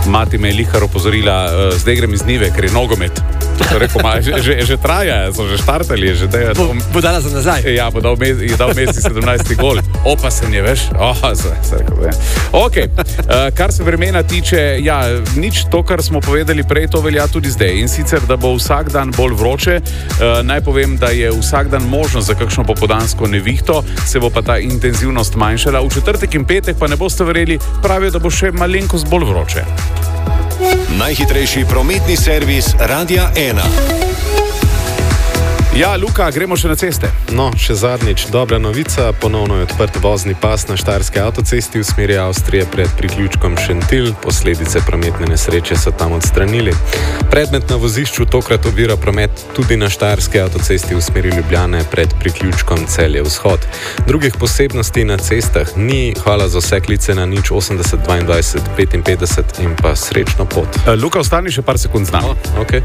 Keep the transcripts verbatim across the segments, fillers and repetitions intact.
Mati me je lihar opozorila, uh, zdaj grem iz njive, ker je nogomet. Rekel, ma, že, že, že traja, so že štartali. Že deja, bo, bo dala za nazaj. Ja, bo dal, mes, je dal Messi sedemnajsti gol. Opa se je, veš? Oh, se, se rekel, ja. Ok, uh, kar se vremena tiče, ja, nič to, kar smo povedali prej, to velja tudi zdaj. In sicer, da bo vsak dan bolj vroče. Uh, naj povem, da je vsak dan možnost za kakšno popoldansko nevihto, se bo pa ta intenzivnost manjšala. V četrtek in petek pa ne boste verjeli, pravijo, da bo še malenkost bolj vroče. Najhitrejši prometni servis Radia ena. Ja, Luka, gremo še na ceste. No, še zadnjič dobra novica. Ponovno je odprt vozni pas na Štajerski avtocesti v smeri Avstrije pred priključkom Šentilj. Posledice prometne nesreče so tam odstranili. Predmet na vozišču tokrat ovira promet tudi na Štajerski avtocesti v smeri Ljubljane pred priključkom Celje vzhod. Drugih posebnosti na cestah ni. Hvala za vse klice na nič osemdeset dvaindvajset petinpetdeset in pa srečno pot. Uh, Luka, ostani še par sekund z nami. Oh, okay.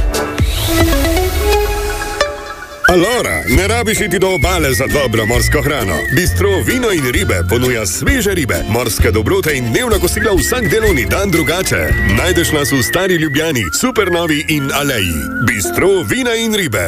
Alora, ne rabiš iti do obale za dobro morsko hrano. Bistro Vino in ribe ponuja sveže ribe, morske dobrote in dnevna kosila vsak delovni dan drugače. Najdeš nas v Stari Ljubljani, Supernovi in Aleji. Bistro Vina in ribe.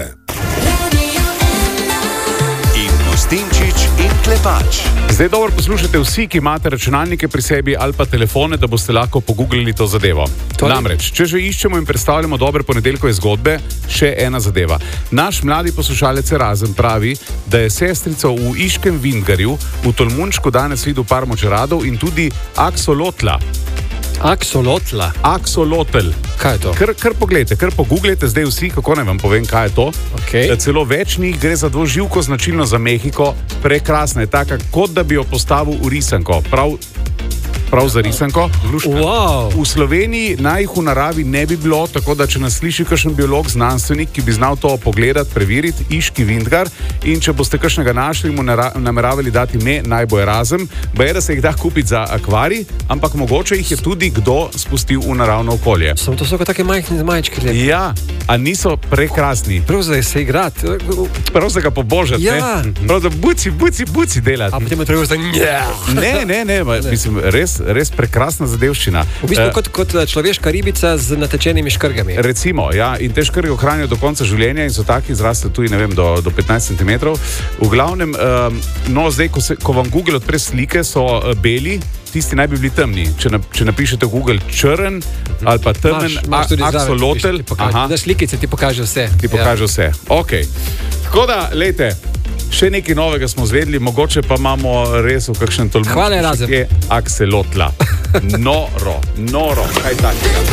In Gostinčič in Klepač. Zdaj dobro poslušajte vsi, ki imate računalnike pri sebi ali pa telefone, da boste lahko pogooglili to zadevo. Tole? Namreč, če že iščemo in predstavljamo dobre ponedeljkove zgodbe, še ena zadeva. Naš mladi poslušalec Razen pravi, da je sestrico v Iškem Vindgarju v Tolmunčku danes videl par močeradov in tudi aksolotla. Aksolotla? Aksolotl. Kaj je to? Kar, kar pogledajte, kar pogooglejte zdaj vsi, kako naj vam povem, kaj je to. Okay. Celo več njih gre za dvoživko značilno za Mehiko, prekrasna je taka, kot da bi jo postavil v risanko. Prav, prav za risanko. Wow. V Sloveniji naj jih v naravi ne bi bilo, tako da če nas sliši kakšen biolog, znanstvenik, ki bi znal to pogledati, preveriti, Iški Vindgar, in če boste kakšnega našli, mu nameravali dati ime, naj bo Erasem, ba je, da se jih da kupiti za akvarij, ampak mogoče jih je tudi kdo spustil v naravno okolje. Samo to so kot take majhne zmajčke. Ja, a niso prekrasni? Prav za se igrati. Prav za ga pobožati, ja. Ne? Prav za buci, buci, buci delati. A potem je treba za nje. Ne, ne, ne, ma, mislim, res, res prekrasna zadevščina. V bistvu uh, kot, kot človeška ribica z natečenimi škrgami. Recimo, ja, in te škrge ohranijo do konca življenja in so taki, zraste tudi, ne vem, do, do petnajst centimetrov. V glavnem, um, no, zdaj, ko, se, ko vam Google odpre slike, so uh, beli, tisti naj bi bili temni. Če, na, če napišete v Google črn ali pa temen, aksolotl, da slikice ti pokaže vse. Ti pokaže ja. vse. Ok. Tako da, lejte, še nekaj novega smo zvedli, mogoče pa imamo res v kakšen tolmač. Hvala, Razem. Aksolotla. Noro, noro, kaj takega.